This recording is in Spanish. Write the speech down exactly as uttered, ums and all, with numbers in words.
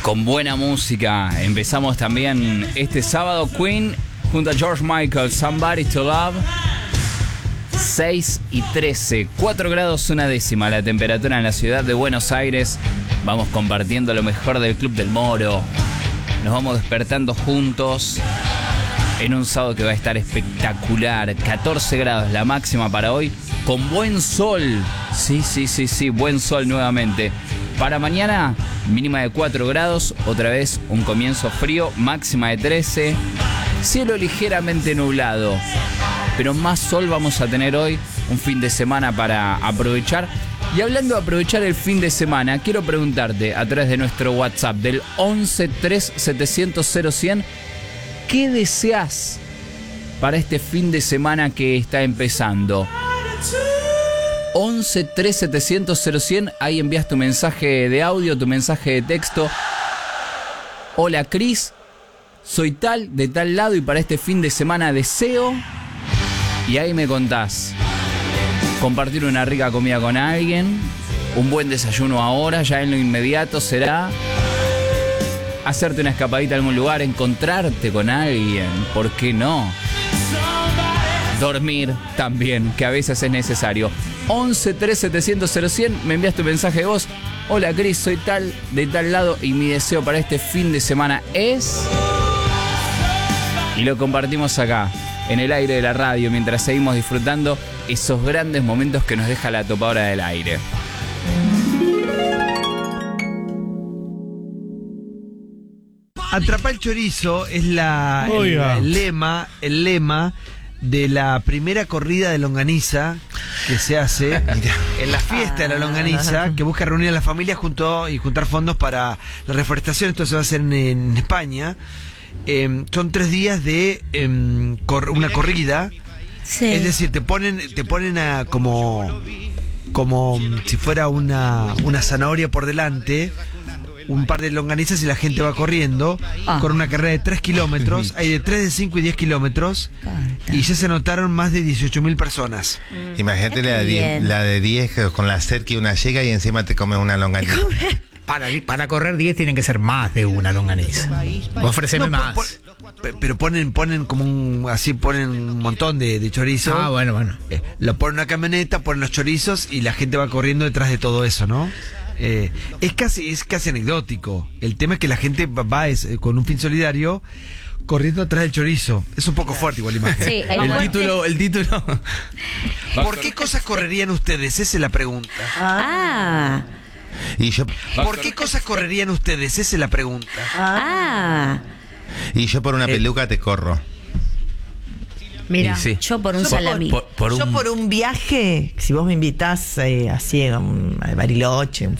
Con buena música. Empezamos también este sábado. Queen junto a George Michael, Somebody to Love. seis y trece, cuatro grados una décima la temperatura en la ciudad de Buenos Aires. Vamos compartiendo lo mejor del Club del Moro. Nos vamos despertando juntos en un sábado que va a estar espectacular. catorce grados la máxima para hoy, con buen sol. Sí, sí, sí, sí, buen sol nuevamente. Para mañana, mínima de cuatro grados, otra vez un comienzo frío, máxima de trece. Cielo ligeramente nublado, pero más sol vamos a tener hoy, un fin de semana para aprovechar. Y hablando de aprovechar el fin de semana, quiero preguntarte a través de nuestro WhatsApp del once tres setecientos cero cien, ¿qué deseas para este fin de semana que está empezando? once tres setecientos cero cien, ahí envías tu mensaje de audio, tu mensaje de texto. Hola Cris, soy tal, de tal lado, y para este fin de semana deseo... Y ahí me contás. Compartir una rica comida con alguien, un buen desayuno ahora, ya en lo inmediato será hacerte una escapadita a algún lugar, encontrarte con alguien, ¿por qué no? Dormir también, que a veces es necesario. once tres setecientos cero cien, me envías tu mensaje de voz. Hola Cris, soy tal, de tal lado, y mi deseo para este fin de semana es... Y lo compartimos acá, en el aire de la radio, mientras seguimos disfrutando esos grandes momentos que nos deja la topadora del aire. Atrapar el chorizo es la, el, el lema, el lema de la primera corrida de longaniza que se hace en la fiesta de la longaniza, que busca reunir a la familia junto y juntar fondos para la reforestación. Esto se va a hacer en, en España. Eh, son tres días de eh, cor una corrida, sí. Es decir, te ponen te ponen a como como si fuera una una zanahoria por delante, un par de longanizas, y la gente va corriendo ah. con una carrera de tres kilómetros. Hay de tres, de cinco y diez kilómetros. Canta. Y ya se anotaron más de dieciocho mil personas. Mm. Imagínate la de, la de diez con la sed que una llega y encima te comes una longaniza. Para, para correr diez tienen que ser más de una longaniza. Ofreceme no, más. Por, por, pero ponen ponen como un... Así ponen un montón de, de chorizos. Ah, bueno, bueno. Eh, lo ponen en una camioneta, ponen los chorizos y la gente va corriendo detrás de todo eso, ¿no? Eh, es casi es casi anecdótico. El tema es que la gente va es, con un fin solidario corriendo atrás del chorizo. Es un poco fuerte igual la imagen. Sí, el título, el título. ¿Por qué cosas correrían ustedes? Esa es la pregunta. Ah. Y yo, ¿Por qué cosas correrían ustedes? Esa es la pregunta. Ah. Y yo por una eh, peluca te corro. Mira, sí. yo por un yo salami. Por, por, por yo un... por un viaje, si vos me invitás eh, así a, un, a Bariloche, un